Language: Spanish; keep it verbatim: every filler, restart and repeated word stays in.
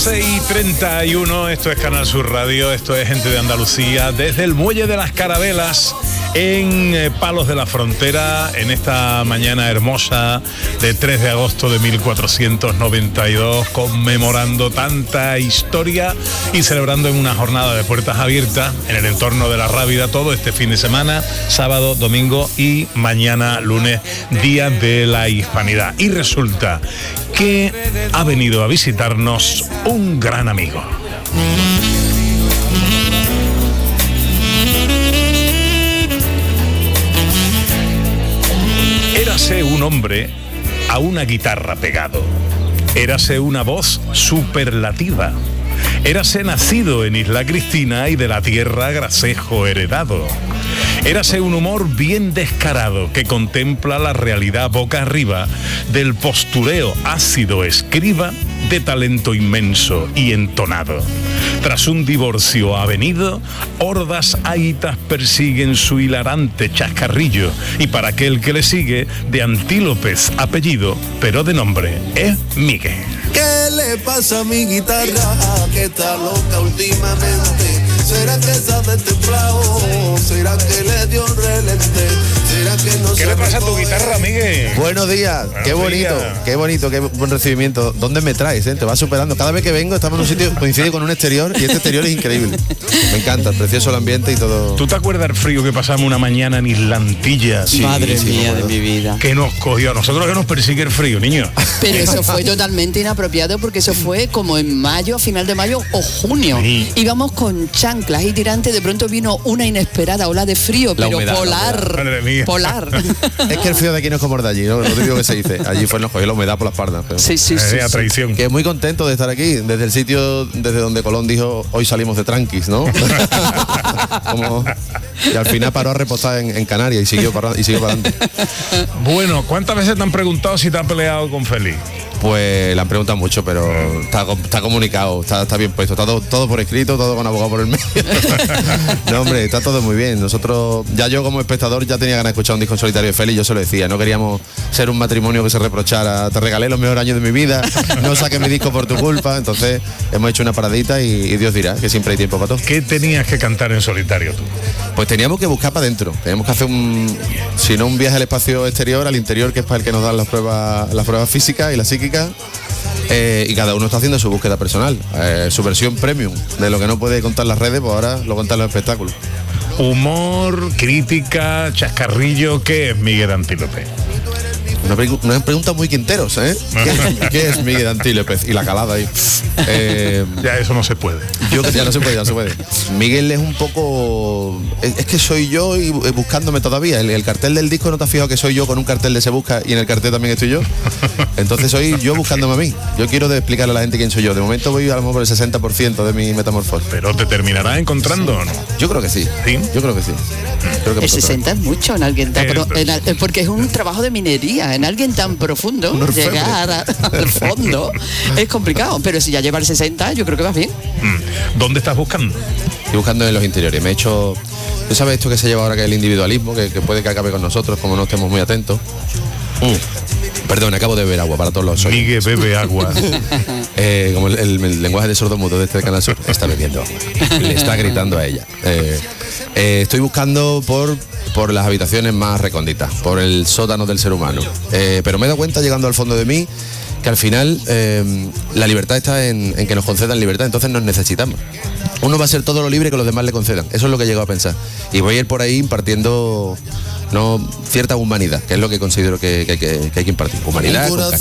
doce y treinta y uno, esto es Canal Sur Radio, esto es Gente de Andalucía, desde el Muelle de las Carabelas, en eh, Palos de la Frontera, en esta mañana hermosa de tres de agosto de mil cuatrocientos noventa y dos, conmemorando tanta historia y celebrando en una jornada de puertas abiertas en el entorno de la Rábida todo este fin de semana, sábado, domingo y mañana lunes, Día de la Hispanidad. Y resulta que ha venido a visitarnos un gran amigo. Érase un hombre a una guitarra pegado. Érase una voz superlativa. Érase nacido en Isla Cristina y de la tierra gracejo heredado. Érase un humor bien descarado que contempla la realidad boca arriba del postureo ácido escriba de talento inmenso y entonado. Tras un divorcio avenido, hordas aitas persiguen su hilarante chascarrillo y para aquel que le sigue, de Antílopes apellido, pero de nombre es Miguel. ¿Qué le pasa a mi guitarra que está loca últimamente? ¿Será que sabe templado? ¿Será que le dio un relente? ¿Será que no ¿Qué le pasa a tu guitarra, Miguel? Buenos días, Buenos qué bonito, días. qué bonito, qué buen recibimiento. ¿Dónde me traes? Eh? Te vas superando. Cada vez que vengo estamos en un sitio, coincide con un exterior y este exterior es increíble. Me encanta, precioso el ambiente y todo. ¿Tú te acuerdas el frío que pasamos una mañana en Islantillas? Sí, Madre sí, me mía de acuerdo. mi vida. Que nos cogió a nosotros, que nos persigue el frío, niño. Pero eso fue totalmente inapropiado porque eso fue como en mayo, a final de mayo o junio. Sí. Íbamos con chanclas y tirantes, de pronto vino una inesperada ola de frío, La pero humedad, la polar. humedad. Madre mía. Polar. Es que el frío de aquí no es como el de allí, ¿no? Lo típico que se dice. Allí fue nos cogió la humedad por las pardas. Pero... Sí, sí, sí. Eh, a sí. traición. Que muy contento de estar aquí, desde el sitio desde donde Colón dijo hoy salimos de tranquis, ¿no? Como, y al final paró a reposar en, en Canarias y siguió para y siguió para adelante. Bueno, ¿cuántas veces te han preguntado si te has peleado con Félix? Pues le han preguntado mucho, pero está, está comunicado, está, está bien puesto, está todo, todo por escrito, todo con abogado por el medio. No, hombre, está todo muy bien. Nosotros, ya yo como espectador ya tenía ganas de escuchar un disco en solitario de Félix, yo se lo decía, no queríamos ser un matrimonio que se reprochara, te regalé los mejores años de mi vida, no saqué mi disco por tu culpa, entonces hemos hecho una paradita y, y Dios dirá que siempre hay tiempo para todo. ¿Qué tenías que cantar en solitario tú? Pues teníamos que buscar para adentro, teníamos que hacer un, si no un viaje al espacio exterior, al interior, que es para el que nos dan las pruebas, las pruebas físicas y las psíquicas. Eh, y cada uno está haciendo su búsqueda personal, eh, su versión premium de lo que no puede contar las redes, pues ahora lo cuentan los espectáculos. Humor, crítica, chascarrillo, ¿qué es Miguel Antílope? Una, pregu- una pregunta muy Quinteros, ¿eh? ¿Qué, qué es Miguel Antílopez? Y la calada ahí. Eh, Ya eso no se puede. yo que ya no se puede, ya no se puede. Miguel es un poco... Es, es que soy yo y eh, buscándome todavía. El, el cartel del disco, ¿no te has fijado que soy yo con un cartel de Se Busca y en el cartel también estoy yo? Entonces soy yo buscándome a mí. Yo quiero de explicarle a la gente quién soy yo. De momento voy a lo mejor por el sesenta por ciento de mi metamorfosis. ¿Pero te terminarás encontrando o no? Yo creo que sí. ¿Sí? Yo creo que sí. Creo que El sesenta es mucho en alguien tan Eh, pro- en al- porque es un trabajo de minería, en alguien tan profundo, Un orfebre. llegar a- al fondo es complicado, pero si ya lleva el sesenta, yo creo que vas bien. Mm. ¿Dónde estás buscando? Estoy buscando en los interiores. Me he hecho... ¿Tú sabes esto que se lleva ahora, que es el individualismo, que, que puede que acabe con nosotros como no estemos muy atentos? Mm. Perdón, acabo de beber agua para todos los oyentes. Miguel bebe agua. Eh, como el, el- el lenguaje de sordomudo de este Canal Sur, está bebiendo agua. Le está gritando a ella. Eh, eh, estoy buscando por, por las habitaciones más recónditas, por el sótano del ser humano. Eh, pero me he dado cuenta, llegando al fondo de mí, que al final eh, la libertad está en, en que nos concedan libertad, entonces nos necesitamos. Uno va a ser todo lo libre que los demás le concedan. Eso es lo que he llegado a pensar. Y voy a ir por ahí impartiendo no cierta humanidad, que es lo que considero que, que, que, que hay que impartir. Humanidad, Un con